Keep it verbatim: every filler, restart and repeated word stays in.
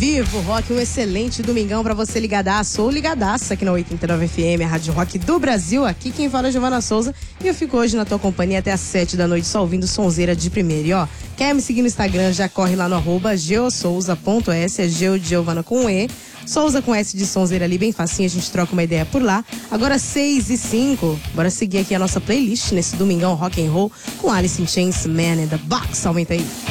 Vivo Rock, um excelente domingão pra você ligadaço ou ligadaça aqui na oitenta e nove F M, a Rádio Rock do Brasil. Aqui quem fala é Giovana Souza e eu fico hoje na tua companhia até às sete da noite só ouvindo sonzeira de primeira. E ó, quer me seguir no Instagram, já corre lá no arroba geosouza ponto s, é Geo de Giovana com E, Souza com S de sonzeira ali, bem facinho, a gente troca uma ideia por lá. Agora seis e cinco, bora seguir aqui a nossa playlist nesse domingão rock and roll com Alice in Chains, Man in the Box. Aumenta aí.